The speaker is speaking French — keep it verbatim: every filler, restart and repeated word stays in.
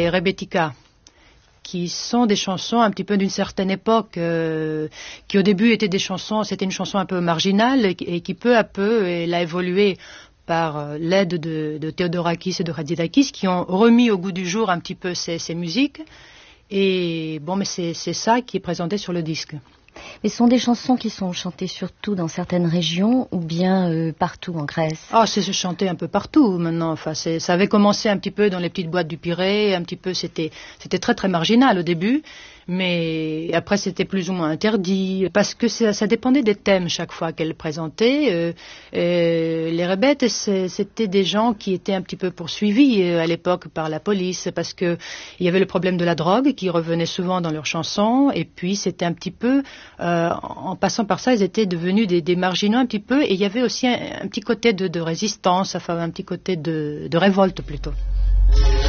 les rebettika, qui sont des chansons un petit peu d'une certaine époque, euh, qui au début étaient des chansons, c'était une chanson un peu marginale, et, et qui peu à peu, elle a évolué par l'aide de, de Theodorakis et de Hatzidakis, qui ont remis au goût du jour un petit peu ces, ces musiques. Et bon, mais c'est, c'est ça qui est présenté sur le disque. Mais ce sont des chansons qui sont chantées surtout dans certaines régions ou bien euh, partout en Grèce? Ah, c'est chanté un peu partout maintenant. Enfin, c'est, ça avait commencé un petit peu dans les petites boîtes du Pirée, un petit peu, c'était, c'était très très marginal au début, mais après c'était plus ou moins interdit parce que ça, ça dépendait des thèmes chaque fois qu'elle présentait. Euh, euh, les rebètes, c'était des gens qui étaient un petit peu poursuivis euh, à l'époque par la police parce que il y avait le problème de la drogue qui revenait souvent dans leurs chansons, et puis c'était un petit peu Euh, en passant par ça, ils étaient devenus des, des marginaux un petit peu, et il y avait aussi un, un petit côté de, de résistance, enfin un petit côté de, de révolte plutôt.